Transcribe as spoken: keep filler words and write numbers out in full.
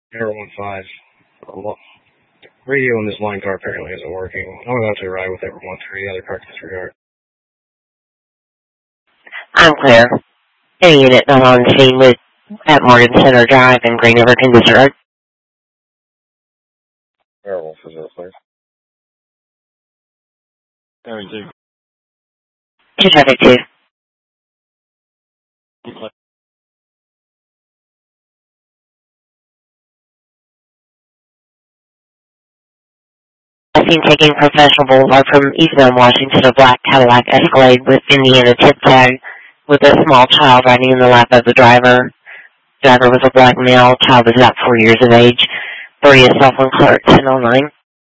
Error one five. Radio in this line car apparently isn't working. I'm about to arrive with Error one three, other car disregard. I'm clear. Any unit not on scene with at Morgan Center Drive in Green River can disregard. Error one for zero, please. Error two. Two traffic two. I seen taking Professional Boulevard from eastbound Washington, a black Cadillac Escalade with Indiana tip tag with a small child riding in the lap of the driver. Driver was a black male. Child is about four years of age. Three is cell phone clerk ten oh nine.